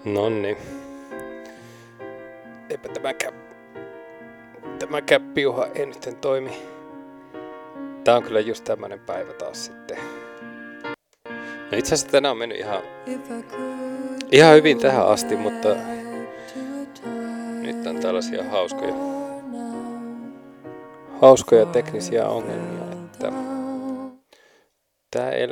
Nonni. Eipä tämäkään piuha ei nyt toimi. Tää on kyllä just tämmönen päivä taas sitten. No itse asiassa tänään on mennyt ihan hyvin tähän asti, mutta nyt on tällaisia hauskoja teknisiä ongelmia, että tää